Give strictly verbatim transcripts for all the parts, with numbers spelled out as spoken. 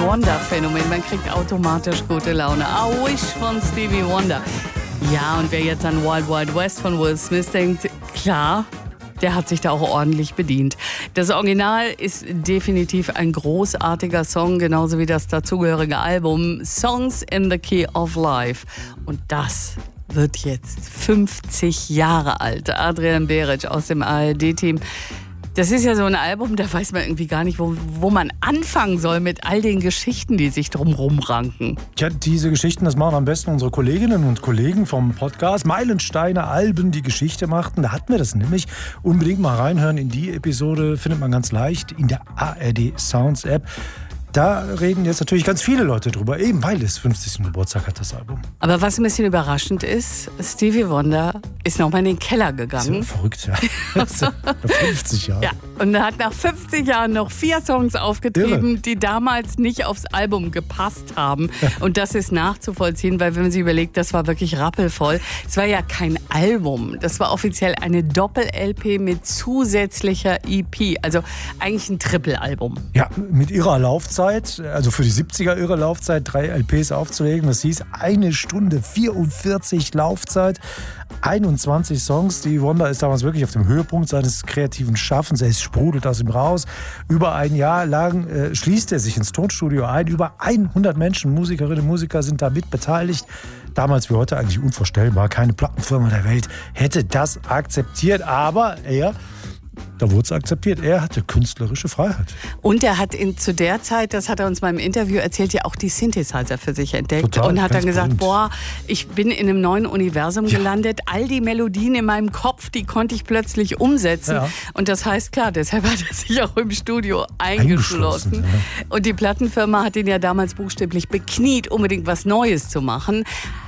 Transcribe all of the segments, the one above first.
Wonder-Phänomen. Man kriegt automatisch gute Laune. I Wish von Stevie Wonder. Ja, und wer jetzt an Wild Wild West von Will Smith denkt, klar, der hat sich da auch ordentlich bedient. Das Original ist definitiv ein großartiger Song, genauso wie das dazugehörige Album Songs in the Key of Life. Und das wird jetzt fünfzig Jahre alt. Adrian Beric aus dem A R D-Team. Das ist ja so ein Album, da weiß man irgendwie gar nicht, wo, wo man anfangen soll mit all den Geschichten, die sich drumherum ranken. Tja, diese Geschichten, das machen am besten unsere Kolleginnen und Kollegen vom Podcast Meilensteine Alben, die Geschichte machten. Da hatten wir das nämlich. Unbedingt mal reinhören in die Episode, findet man ganz leicht in der A R D Sounds App. Da reden jetzt natürlich ganz viele Leute drüber, eben weil es fünfzigsten Geburtstag hat, das Album. Aber was ein bisschen überraschend ist, Stevie Wonder ist nochmal in den Keller gegangen. Das ist ja verrückt, ja. Nach fünfzig Jahren. Ja, und er hat nach fünfzig Jahren noch vier Songs aufgetrieben, Irre. die damals nicht aufs Album gepasst haben. Und das ist nachzuvollziehen, weil wenn man sich überlegt, das war wirklich rappelvoll. Es war ja kein Album, das war offiziell eine Doppel-L P mit zusätzlicher E P. Also eigentlich ein Triple-Album. Ja, mit ihrer Laufzeit. Also für die siebziger ihre Laufzeit, drei L Ps aufzulegen. Das hieß eine Stunde vierundvierzig Laufzeit, einundzwanzig Songs. Die Wonder ist damals wirklich auf dem Höhepunkt seines kreativen Schaffens. Es sprudelt aus ihm raus. Über ein Jahr lang äh, schließt er sich ins Tonstudio ein. Über hundert Menschen, Musikerinnen und Musiker sind da mit beteiligt. Damals wie heute eigentlich unvorstellbar. Keine Plattenfirma der Welt hätte das akzeptiert. Aber er... Da wurde es akzeptiert. Er hatte künstlerische Freiheit. Und er hat in, zu der Zeit, das hat er uns mal im Interview erzählt, ja auch die Synthesizer für sich entdeckt. Total, und hat dann gesagt, berühmt. boah, ich bin in einem neuen Universum Ja. gelandet. All die Melodien in meinem Kopf, die konnte ich plötzlich umsetzen. Ja. Und das heißt, klar, deshalb hat er sich auch im Studio eingeschlossen. Eingeschlossen, ja. Und die Plattenfirma hat ihn ja damals buchstäblich bekniet, unbedingt was Neues zu machen.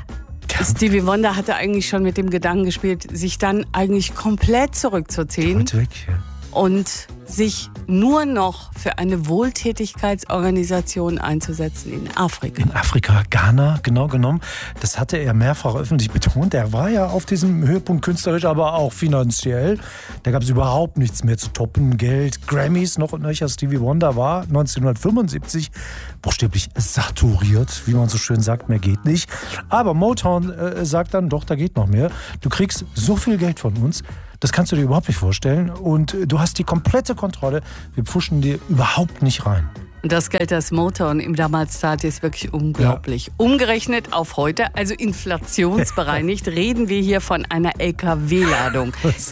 Stevie Wonder hatte eigentlich schon mit dem Gedanken gespielt, sich dann eigentlich komplett zurückzuziehen. Weit weg, ja. Und sich nur noch für eine Wohltätigkeitsorganisation einzusetzen in Afrika. In Afrika, Ghana, genau genommen. Das hatte er mehrfach öffentlich betont. Er war ja auf diesem Höhepunkt künstlerisch, aber auch finanziell. Da gab es überhaupt nichts mehr zu toppen. Geld, Grammys, noch und nöcher. Stevie Wonder war neunzehnhundertfünfundsiebzig buchstäblich saturiert, wie man so schön sagt, mehr geht nicht. Aber Motown äh, sagt dann, doch, da geht noch mehr. Du kriegst so viel Geld von uns, das kannst du dir überhaupt nicht vorstellen. Und du hast die komplette Kontrolle. Wir pfuschen dir überhaupt nicht rein. Und das Geld, das Motown ihm damals zahlt, ist wirklich unglaublich. Ja. Umgerechnet auf heute, also inflationsbereinigt, reden wir hier von einer L K W-Ladung.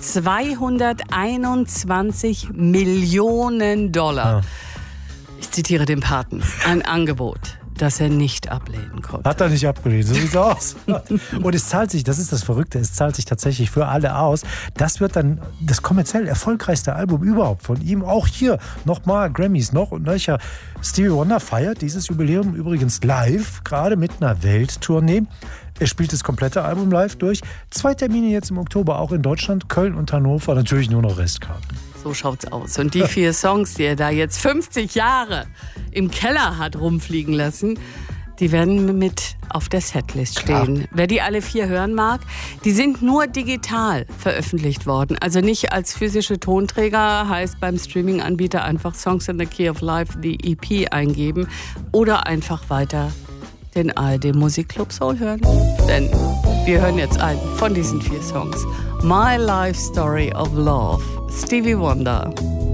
zweihunderteinundzwanzig Millionen Dollar. Ja. Ich zitiere den Paten. Ein Angebot, das er nicht ablehnen konnte. Hat er nicht abgelehnt, so sieht's aus. Und es zahlt sich, das ist das Verrückte, es zahlt sich tatsächlich für alle aus. Das wird dann das kommerziell erfolgreichste Album überhaupt von ihm. Auch hier nochmal Grammys, noch und nöcher. Stevie Wonder feiert dieses Jubiläum übrigens live, gerade mit einer Welttournee. Er spielt das komplette Album live durch. Zwei Termine jetzt im Oktober, auch in Deutschland, Köln und Hannover. Natürlich nur noch Restkarten. So schaut's aus. Und die vier Songs, die er da jetzt fünfzig Jahre im Keller hat rumfliegen lassen, die werden mit auf der Setlist stehen. Klar. Wer die alle vier hören mag, die sind nur digital veröffentlicht worden. Also nicht als physische Tonträger, heißt beim Streaming-Anbieter einfach Songs in the Key of Life, die E P eingeben oder einfach weiter den A R D Musikclub Soul hören. Denn wir hören jetzt einen von diesen vier Songs. My Life Story of Love, Stevie Wonder.